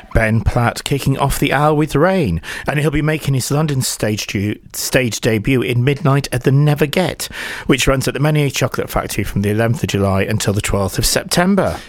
Ben Platt kicking off the hour with Rain, and he'll be making his London stage debut in Midnight at the Never Get, which runs at the Menier Chocolate Factory from the 11th of July until the 12th of September.